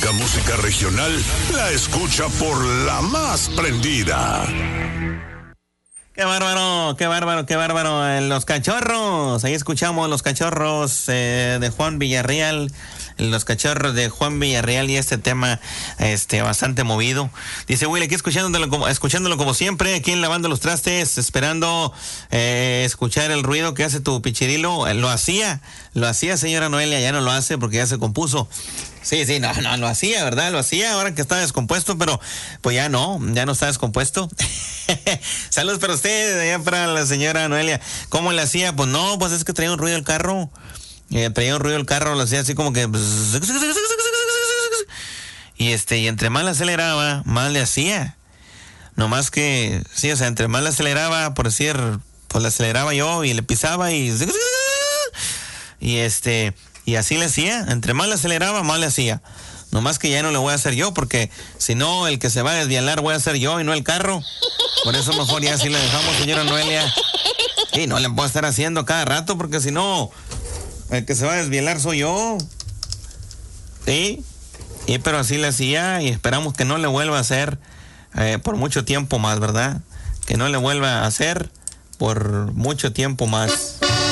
música regional, la escucha por la más prendida. Qué bárbaro, qué bárbaro, qué bárbaro. Los Cachorros, ahí escuchamos Los Cachorros de Juan Villarreal. Los Cachorros de Juan Villarreal y este tema bastante movido. Dice Will, aquí escuchándolo como siempre, aquí en Lavando los Trastes, esperando escuchar el ruido que hace tu pichirilo. Lo hacía señora Noelia, ya no lo hace porque ya se compuso. Sí, no lo hacía, ¿verdad? Lo hacía ahora que está descompuesto, pero pues ya no está descompuesto. Saludos para usted, allá para la señora Noelia. ¿Cómo le hacía? Pues no, pues es que traía un ruido el carro. Lo hacía así como que... Y entre más le aceleraba, más le hacía. No más que, sí, o sea, entre más le aceleraba, por decir, pues le aceleraba yo y le pisaba y así le hacía. Entre más le aceleraba, más le hacía. No más que ya no lo voy a hacer yo, porque si no, el que se va a desvialar voy a ser yo y no el carro. Por eso mejor ya así le dejamos, señora Noelia. Y no le puedo estar haciendo cada rato, porque si no, el que se va a desvielar soy yo. Sí, pero así le hacía y esperamos que no le vuelva a hacer por mucho tiempo más, ¿verdad? Que no le vuelva a hacer por mucho tiempo más.